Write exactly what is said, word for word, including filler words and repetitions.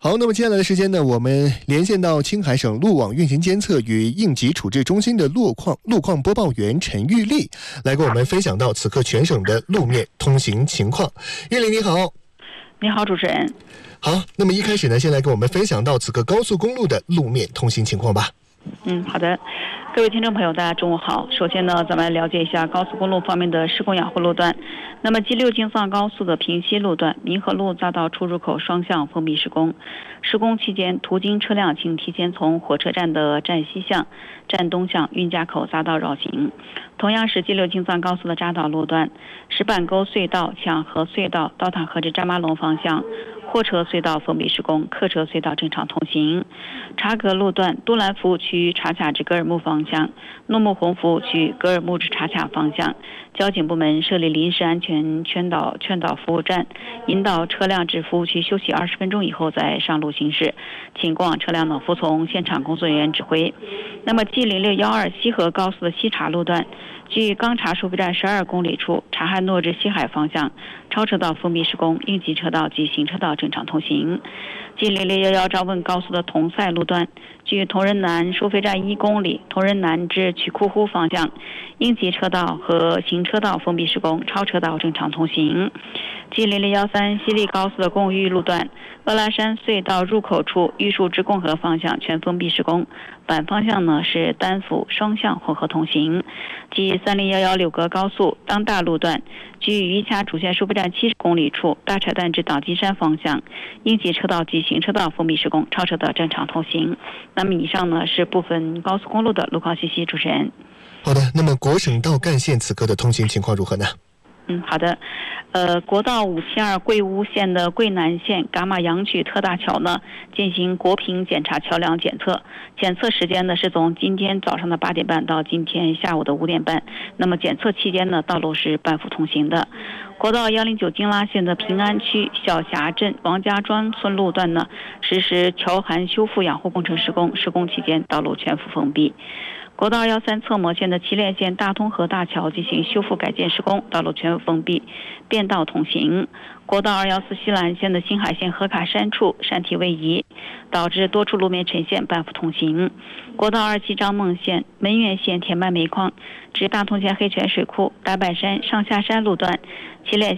好，那么接下来的时间呢，我们连线到青海省路网运行监测与应急处置中心的路况路况播报员陈玉丽，来给我们分享到此刻全省的路面通行情况。玉丽你好。 你好，主持人。 好，那么一开始呢，先来给我们分享到此刻高速公路的路面通行情况吧。 嗯，好的，各位听众朋友，大家中午好。首先呢，咱们来了解一下高速公路方面的施工养护路段。那么 G 六 京藏高速的平西路段，民和路匝道出入口双向封闭施工。施工期间，途经车辆请提前从火车站的站西向、站东向运夹口匝道绕行。同样是 G 六 京藏高速的匝道路段，石板沟隧道向河隧道、刀塔河至扎马龙方向。货车隧道封闭施工，客车隧道正常通行。察格路段都兰服务区察卡至格尔木方向，诺木洪服务区格尔木至察卡方向。交警部门设立临时安全劝导劝导服务站，引导车辆至服务区休息二十分钟以后再上路行驶，请过往车辆呢服从现场工作人员指挥。那么 G 零六一二西河高速的西察路段，距钢察收费站十二公里处，察罕诺至西海方向，超车道封闭施工，应急车道及行车道正常通行。G 零六一一张汶高速的同赛路段，距同仁南收费站一公里，同仁南至曲库呼方向，应急车道和行车道封闭施工，超车道正常通行。G 零零一三西丽高速的贡玉路段，鄂拉山隧道入口处玉树至共和方向全封闭施工，反方向呢是单辅双向混合通行。G 三零一一柳格高速当大路段，距余掐主线收费站七十公里处，大柴旦至党基山方向，应急车道及行车道封闭施工，超车道正常通行。那么以上呢是部分高速公路的路况信息，主持人。 好的，那么国省道干线此刻的通行情况如何呢？ 嗯，好的。呃，国道五七二贵乌线的贵南线噶玛杨曲特大桥呢，进行国评检查桥梁检测，检测时间呢是从今天早上的八点半到今天下午的五点半。那么检测期间呢，道路是半幅通行的。国道一零九京拉线的平安区小峡镇王家庄村路段呢，实施桥涵修复养护工程施工，施工期间道路全幅封闭。国道一三侧模线的祁连线大通河大桥进行修复改建施工，道路全部封闭，变道通行。国道二一四西兰线的新海线河卡山处山体位移，导致多处路面沉陷，半幅通行。国道二七张孟线门源线填满煤矿至大通县黑泉水库大板山上下山路段，祁连